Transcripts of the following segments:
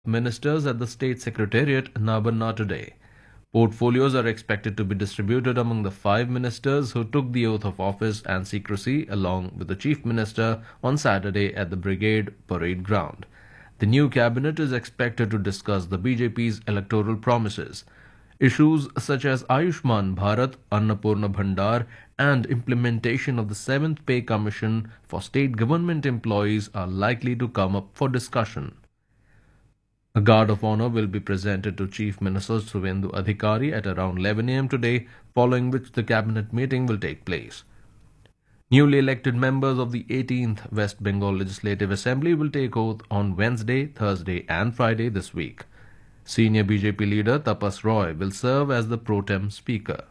ministers at the State Secretariat, Nabarna, today. Portfolios are expected to be distributed among the 5 ministers who took the oath of office and secrecy along with the Chief Minister on Saturday at the Brigade Parade Ground. The new cabinet is expected to discuss the BJP's electoral promises. Issues such as Ayushman Bharat, Annapurna Bhandar, and implementation of the 7th Pay Commission for state government employees are likely to come up for discussion. A guard of honor will be presented to Chief Minister Suvendu Adhikari at around 11 a.m. today, following which the cabinet meeting will take place. Newly elected members of the 18th West Bengal Legislative Assembly will take oath on Wednesday, Thursday, and Friday this week. Senior BJP leader Tapas Roy will serve as the pro tem speaker.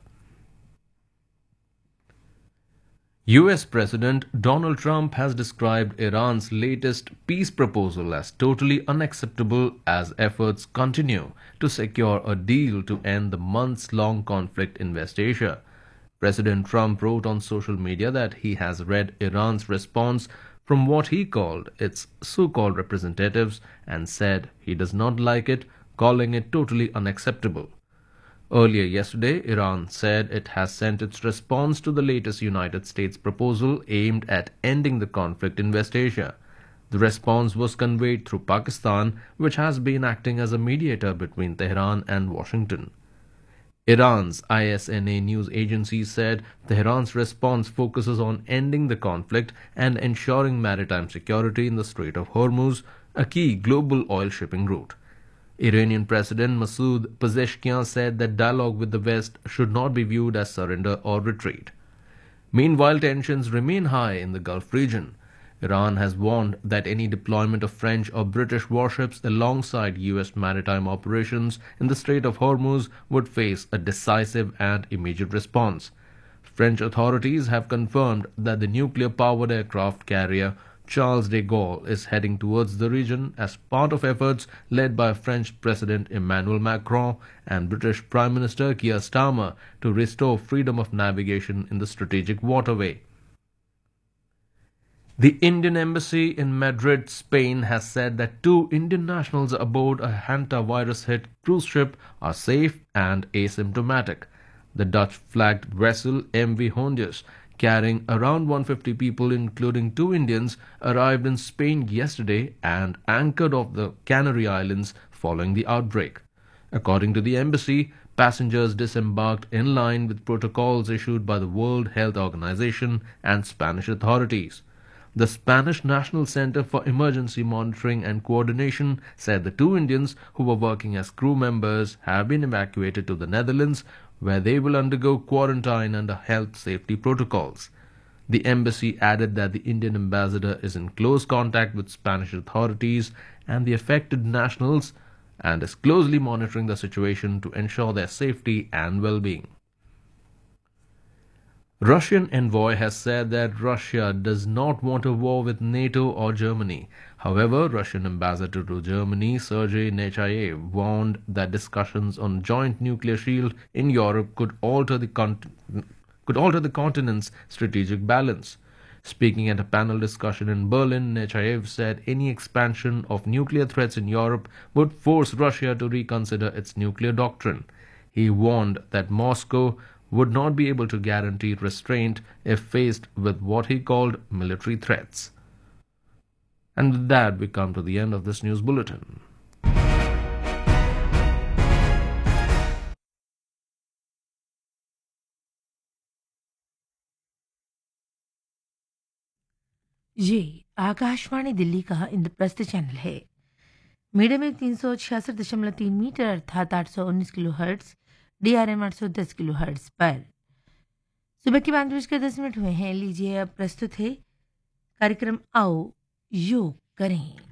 US President Donald Trump has described Iran's latest peace proposal as totally unacceptable as efforts continue to secure a deal to end the months-long conflict in West Asia. President Trump wrote on social media that he has read Iran's response from what he called its so-called representatives and said he does not like it, calling it totally unacceptable. Earlier yesterday, Iran said it has sent its response to the latest United States proposal aimed at ending the conflict in West Asia. The response was conveyed through Pakistan, which has been acting as a mediator between Tehran and Washington. Iran's ISNA news agency said Tehran's response focuses on ending the conflict and ensuring maritime security in the Strait of Hormuz, a key global oil shipping route. Iranian President Masoud Pezeshkian said that dialogue with the West should not be viewed as surrender or retreat. Meanwhile, tensions remain high in the Gulf region. Iran has warned that any deployment of French or British warships alongside US maritime operations in the Strait of Hormuz would face a decisive and immediate response. French authorities have confirmed that the nuclear-powered aircraft carrier Charles de Gaulle is heading towards the region as part of efforts led by French President Emmanuel Macron and British Prime Minister Keir Starmer to restore freedom of navigation in the strategic waterway. The Indian Embassy in Madrid, Spain has said that 2 Indian nationals aboard a hantavirus-hit cruise ship are safe and asymptomatic. The Dutch-flagged vessel MV Hondius, carrying around 150 people including 2 Indians, arrived in Spain yesterday and anchored off the Canary Islands following the outbreak. According to the embassy, passengers disembarked in line with protocols issued by the World Health Organization and Spanish authorities. The Spanish National Center for Emergency Monitoring and Coordination said the 2 Indians who were working as crew members have been evacuated to the Netherlands, where they will undergo quarantine under health safety protocols. The embassy added that the Indian ambassador is in close contact with Spanish authorities and the affected nationals and is closely monitoring the situation to ensure their safety and well-being. Russian envoy has said that Russia does not want a war with NATO or Germany. However, Russian ambassador to Germany, Sergei Nechayev, warned that discussions on joint nuclear shield in Europe could alter the continent's strategic balance. Speaking at a panel discussion in Berlin, Nechayev said any expansion of nuclear threats in Europe would force Russia to reconsider its nuclear doctrine. He warned that Moscow would not be able to guarantee restraint if faced with what he called military threats. And with that, we come to the end of this news bulletin. ये आकाशवाणी दिल्ली का Indraprastha channel है। Medium wave 366.3 metre अर्थात 819 kilo hertz, DRM 810 kilo hertz पर सुबह के 5:10 हुए हैं। लीजिए अब प्रस्तुत है कार्यक्रम आओ योग करें।